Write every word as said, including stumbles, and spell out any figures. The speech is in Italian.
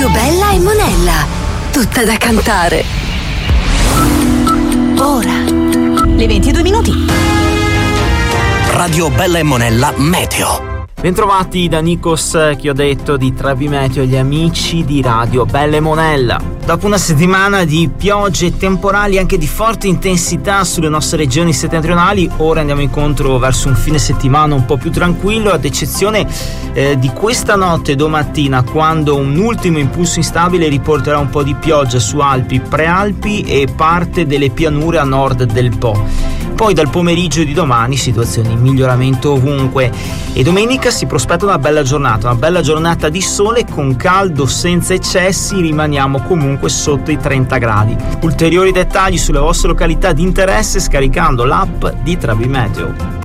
Radio Bella e Monella, tutta da cantare. Ora, le ventidue minuti. Radio Bella e Monella Meteo. Bentrovati da Nikos, che ho detto di Trebi Meteo, gli amici di Radio Bella e Monella. Dopo una settimana di piogge temporali anche di forte intensità sulle nostre regioni settentrionali, ora andiamo incontro verso un fine settimana un po' più tranquillo, ad eccezione eh, di questa notte e domattina, quando un ultimo impulso instabile riporterà un po' di pioggia su Alpi, Prealpi e parte delle pianure a nord del Po. Poi dal pomeriggio di domani situazione in miglioramento ovunque, e domenica si prospetta una bella giornata, una bella giornata di sole con caldo senza eccessi, rimaniamo comunque sotto i trenta gradi. Ulteriori dettagli sulle vostre località di interesse scaricando l'app di Trebi Meteo.